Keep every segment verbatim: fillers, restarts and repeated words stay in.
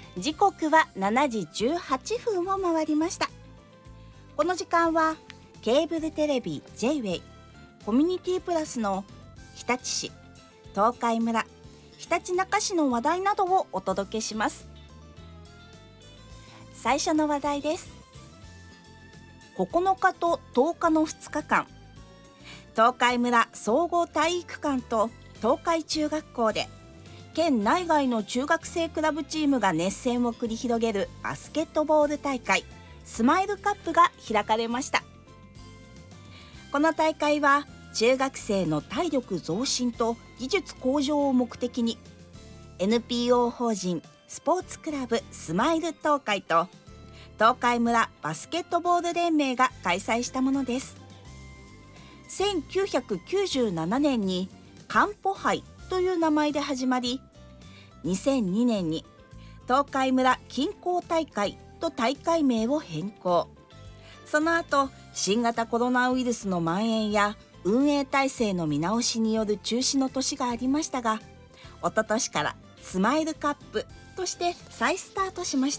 時刻はしちじじゅうはっぷんを回りました。この時間はケーブルテレビ ジェイウェイ コミュニティプラスの日立市、東海村、ひたちなか市の話題などをお届けします。最初の話題です。ここのかととおかのふつかかん、東海村総合体育館と東海中学校で県内外の中学生クラブチームが熱戦を繰り広げるバスケットボール大会スマイルカップが開かれました。この大会は中学生の体力増進と技術向上を目的に エヌピーオー 法人スポーツクラブスマイル東海と東海村バスケットボール連盟が開催したものです。せんきゅうひゃくきゅうじゅうななねんにカンポ杯という名前で始まり、にせんにねんに東海村近郊大会と大会名を変更。その後、新型コロナウイルスの蔓延や運営体制の見直しによる中止の年がありましたが、一昨年からスマイルカップとして再スタートしました。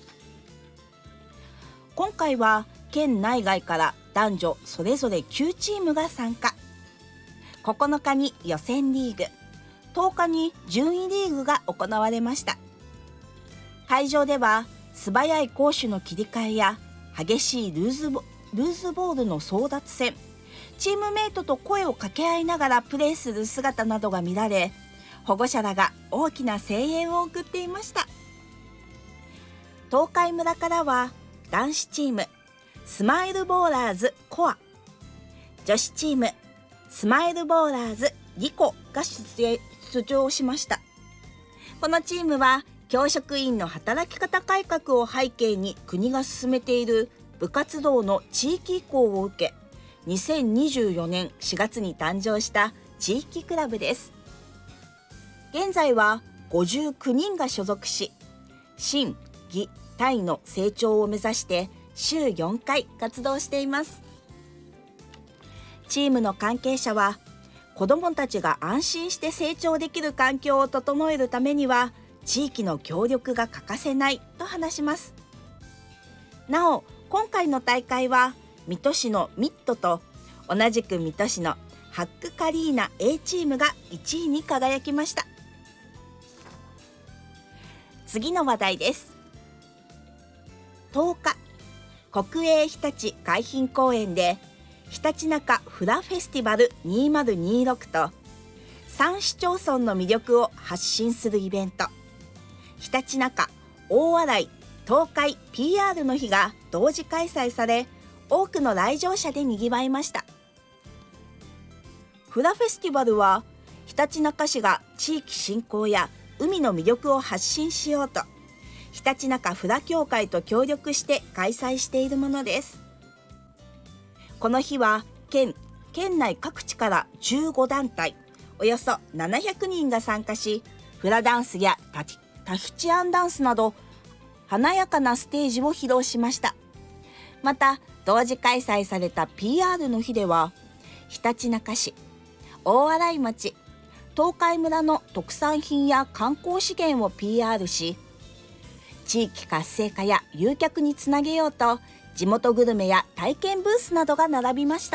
今回は県内外から男女それぞれきゅうチームが参加。ここのかに予選リーグ、とおかに順位リーグが行われました。会場では素早い攻守の切り替えや激しいルーズボ、ルーズボールの争奪戦、チームメイトと声を掛け合いながらプレーする姿などが見られ、保護者らが大きな声援を送っていました。東海村からは男子チームスマイルボーラーズコア、女子チームスマイルボーラーズリコが出場しました。このチームは教職員の働き方改革を背景に国が進めている部活動の地域移行を受け、にせんにじゅうよねんしがつに誕生した地域クラブです。現在はごじゅうきゅうにんが所属し、心・技・体の成長を目指して週よんかい活動しています。チームの関係者は、子どもたちが安心して成長できる環境を整えるためには地域の協力が欠かせないと話します。なお、今回の大会は水戸市のミットと同じく水戸市のハックカリーナ A チームがいちいに輝きました。次の話題です。とおか、国営ひたち海浜公園でひたちなかフラフェスティバルにせんにじゅうろくとさん市町村の魅力を発信するイベント、ひたちなか大洗東海 ピーアール の日が同時開催され、多くの来場者でにぎわいました。フラフェスティバルはひたちなか市が地域振興や海の魅力を発信しようとひたちなかフラ協会と協力して開催しているものです。この日は県、県内各地からじゅうごだんたいおよそななひゃくにんが参加し、フラダンスやタヒタヒチアンダンスなど華やかなステージを披露しました。また同時開催された ピーアール の日では、ひたちなか市、大洗町、東海村の特産品や観光資源を ピーアール し、地域活性化や誘客につなげようと地元グルメや体験ブースなどが並びました。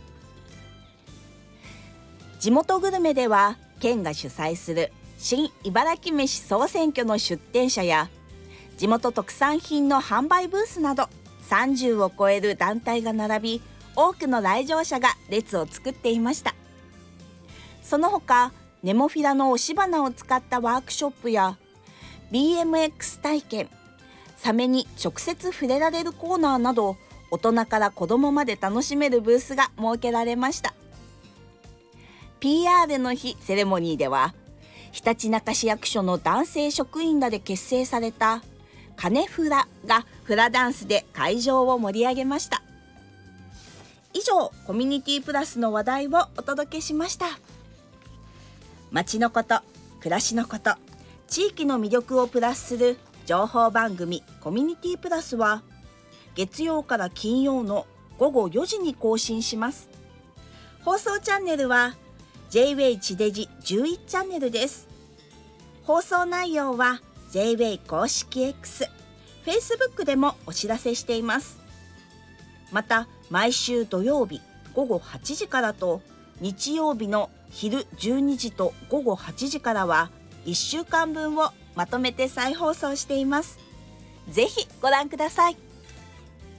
地元グルメでは県が主催する新茨城めし総選挙の出店者や地元特産品の販売ブースなどさんじゅうを超える団体が並び、多くの来場者が列を作っていました。その他、ネモフィラの押し花を使ったワークショップや ビーエムエックス 体験、サメに直接触れられるコーナーなど、大人から子どもまで楽しめるブースが設けられました。 ピーアール の日セレモニーでは、ひたちなか市役所の男性職員らで結成された金フラがフラダンスで会場を盛り上げました。以上、コミュニティプラスの話題をお届けしました。街のこと、暮らしのこと、地域の魅力をプラスする情報番組コミュニティプラスは月曜から金曜のごごよじに更新します。放送チャンネルは ジェイウェイ 地デジじゅういちチャンネルです。放送内容はジェイウェイ 公式 X、Facebook でもお知らせしています。また毎週土曜日ごごはちじからと日曜日の昼じゅうにじとごごはちじからはいっしゅうかんぶんをまとめて再放送しています。ぜひご覧ください。